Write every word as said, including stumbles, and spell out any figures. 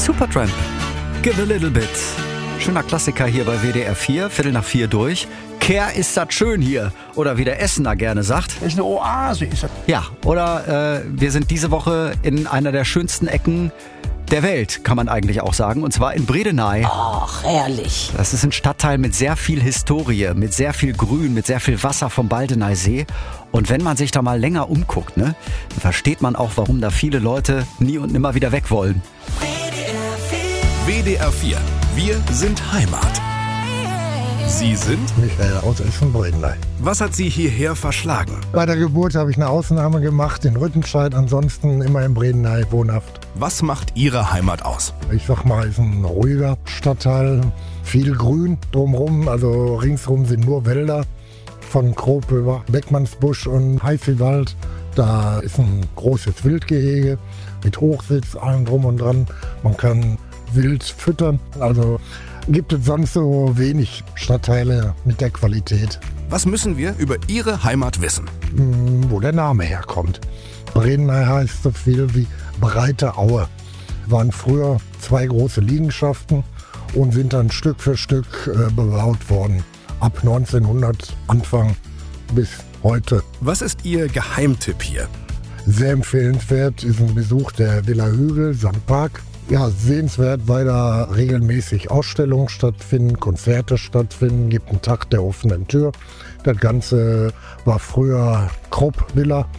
Supertramp, Give a Little Bit. Schöner Klassiker hier bei W D R vier, Viertel nach vier durch. Kehr ist das schön hier. Oder wie der Essener gerne sagt. Das ist eine Oase, ist das. Ja, oder äh, wir sind diese Woche in einer der schönsten Ecken der Welt, kann man eigentlich auch sagen. Und zwar in Bredeney. Ach, herrlich. Das ist ein Stadtteil mit sehr viel Historie, mit sehr viel Grün, mit sehr viel Wasser vom Baldeneysee. Und wenn man sich da mal länger umguckt, ne, dann versteht man auch, warum da viele Leute nie und nimmer wieder weg wollen. W D R vier. Wir sind Heimat. Sie sind? Michael aus Essen-Bredeney. Was hat Sie hierher verschlagen? Bei der Geburt habe ich eine Ausnahme gemacht in Rüttenscheid, ansonsten immer in Bredeney wohnhaft. Was macht Ihre Heimat aus? Ich sag mal, es ist ein ruhiger Stadtteil, viel Grün drumherum, also ringsherum sind nur Wälder, von Grob über Beckmannsbusch und Heifiwald. Da ist ein großes Wildgehege mit Hochsitz, allem drum und dran. Man kann wild füttern, also gibt es sonst so wenig Stadtteile mit der Qualität. Was müssen wir über Ihre Heimat wissen? Wo der Name herkommt. Bredeney heißt so viel wie breite Aue. Waren früher zwei große Liegenschaften und sind dann Stück für Stück äh, bebaut worden. Ab neunzehnhundert Anfang bis heute. Was ist Ihr Geheimtipp hier? Sehr empfehlenswert ist ein Besuch der Villa Hügel, Sankt Park. Ja, sehenswert, weil da regelmäßig Ausstellungen stattfinden, Konzerte stattfinden, gibt einen Tag der offenen Tür. Das Ganze war früher Krupp Villa.